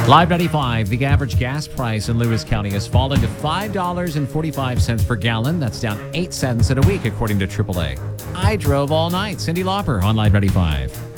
Live 95, the average gas price in Lewis County has fallen to $5.45 per gallon. That's down 8 cents in a week, according to AAA. I drove all night. Cindy Lauper on Live 95.